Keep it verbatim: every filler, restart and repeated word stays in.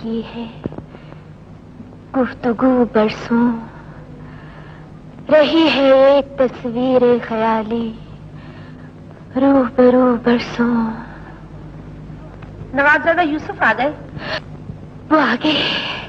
की है गुफ्तगू बरसों, रही है एक तस्वीर ख्याली रूबरू बरसों। नवाबजादा यूसुफ आ गए। वो आ गए।